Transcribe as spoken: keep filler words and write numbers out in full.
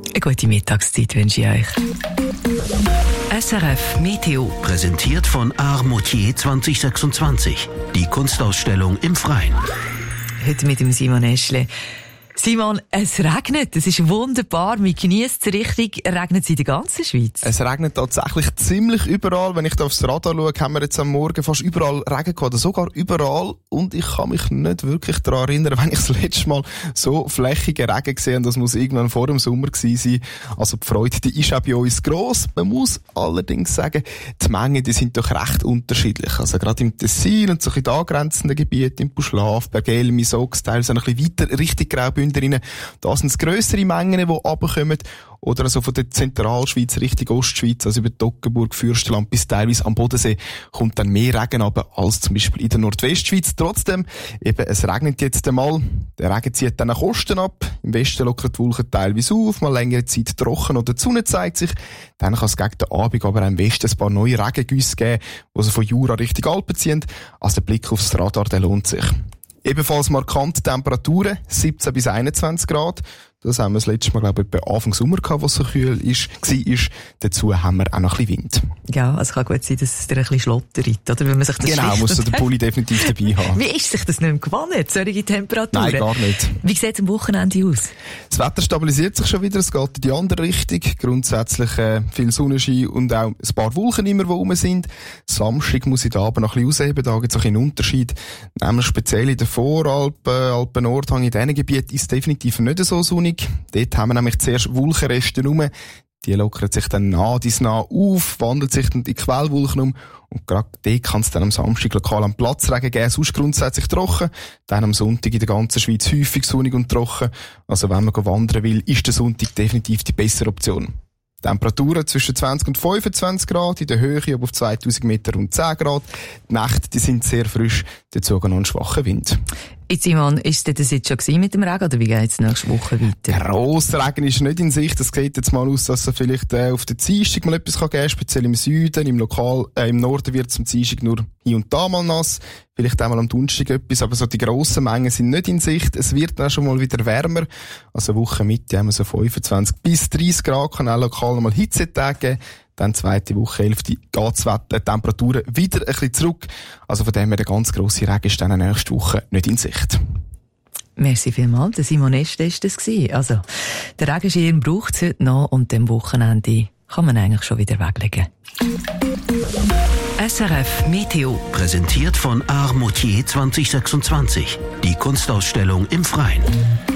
Eine gute Mittagszeit wünsche ich euch. S R F Meteo. Präsentiert von Art Moutier zwanzig sechsundzwanzig. Die Kunstausstellung im Freien. Heute mit dem Simon Eschle. Simon, es regnet. Es ist wunderbar. Man genießt es richtig. Regnet es in der ganzen Schweiz? Es regnet tatsächlich ziemlich überall. Wenn ich da aufs Radar schaue, haben wir jetzt am Morgen fast überall Regen gehabt. Oder sogar überall. Und ich kann mich nicht wirklich daran erinnern, wenn ich das letzte Mal so flächigen Regen gesehen habe. Das muss irgendwann vor dem Sommer gewesen sein. Also die Freude, die ist auch bei uns gross. Man muss allerdings sagen, die Mengen, die sind doch recht unterschiedlich. Also gerade im Tessin und so in den angrenzenden Gebieten, im Buschlaf, Bergelmi, Sox, teilweise ein bisschen weiter Richtung Graubünden. Da sind es grössere Mengen, die runterkommen. Oder also von der Zentralschweiz Richtung Ostschweiz, also über Toggenburg, Fürstenland bis teilweise am Bodensee, kommt dann mehr Regen runter als zum Beispiel in der Nordwestschweiz. Trotzdem, eben, es regnet jetzt einmal. Der Regen zieht dann nach Osten ab. Im Westen lockern die Wolken teilweise auf, mal längere Zeit trocken oder die Sonne zeigt sich. Dann kann es gegen den Abend aber auch im Westen ein paar neue Regengüsse geben, die also von Jura Richtung Alpen ziehen. Also der Blick aufs Radar, der lohnt sich. Ebenfalls markante Temperaturen, siebzehn bis einundzwanzig Grad. Das haben wir das letzte Mal, glaube ich, etwa Anfang Sommer gehabt, was so kühl ist, war. Dazu haben wir auch noch ein bisschen Wind. Ja, also kann gut sein, dass es dir ein bisschen schlottert, oder? Wenn man sich das genau, muss so den Pulli definitiv dabei haben. Wie ist sich das nicht mehr gewohnt, solche Temperaturen? Nein, gar nicht. Wie sieht es am Wochenende aus? Das Wetter stabilisiert sich schon wieder, es geht in die andere Richtung. Grundsätzlich äh, viel Sonnenschein und auch ein paar Wolken immer, die rum sind. Samstag muss ich da aber noch ein bisschen ausheben, da gibt es auch einen Unterschied. Nämlich speziell in den Voralpen, Alpen-Nordhang, in diesen Gebieten ist es definitiv nicht so sonnig. Dort haben wir nämlich zuerst Wolkenreste rum. Die lockern sich dann nah dies nah auf, wandeln sich dann in Quellwolken um. Und gerade dort kann es dann am Samstag lokal am Platzregen geben, sonst grundsätzlich trocken. Dann am Sonntag in der ganzen Schweiz häufig sonnig und trocken. Also wenn man wandern will, ist der Sonntag definitiv die bessere Option. Temperaturen zwischen zwanzig und fünfundzwanzig Grad, in der Höhe aber auf zweitausend Meter rund zehn Grad. Die Nächte, die sind sehr frisch, dazu noch ein schwacher Wind. Jetzt, Simon, ist das jetzt schon mit dem Regen oder wie geht es nächste Woche weiter? Grosser Regen ist nicht in Sicht. Es sieht jetzt mal aus, dass es vielleicht äh, auf der Dienstag mal etwas geben kann, speziell im Süden, im Lokal, äh, im Norden wird es am Dienstag nur hier und da mal nass. Vielleicht einmal am Donnerstag etwas, aber so die grossen Mengen sind nicht in Sicht. Es wird dann schon mal wieder wärmer. Also Woche Mitte haben wir so fünfundzwanzig bis dreißig Grad, kann auch lokal noch mal Hitzetage geben. Dann zweite Woche, elfte geht's die Temperaturen wieder ein bisschen zurück. Also von dem her, der ganz grosse Regen ist dann nächste Woche nicht in Sicht. Merci vielmals. Der Simon Eschle war das. Also, der Regenschirm braucht es heute noch und am Wochenende kann man eigentlich schon wieder weglegen. S R F Meteo. Präsentiert von Art Moutier zwanzig sechsundzwanzig. Die Kunstausstellung im Freien.